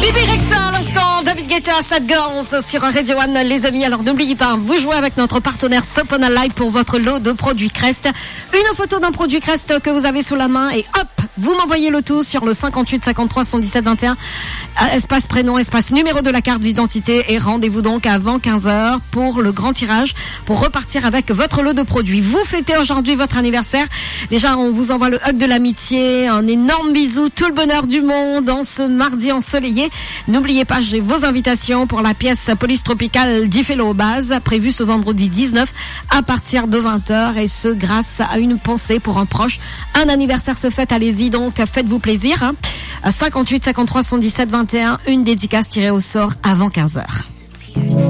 Bibi Rexa à l'instant, David Guetta, Sad Girls sur Radio One, les amis. Alors n'oubliez pas, vous jouez avec notre partenaire Sopona Live pour votre lot de produits Crest. Une photo d'un produit Crest que vous avez sous la main et hop, vous m'envoyez le tout sur le 58 53 77 21, espace prénom, espace numéro de la carte d'identité, et rendez-vous donc avant 15h pour le grand tirage pour repartir avec votre lot de produits. Vous fêtez aujourd'hui votre anniversaire. Déjà, on vous envoie le hug de l'amitié, un énorme bisou, tout le bonheur du monde en ce mardi ensoleillé. N'oubliez pas, j'ai vos invitations pour la pièce Police Tropicale d'Ifelo Base, prévue ce vendredi 19 à partir de 20h, et ce grâce à une pensée pour un proche. Un anniversaire se fête, allez-y donc, faites-vous plaisir. 58 53 77 21, une dédicace tirée au sort avant 15h.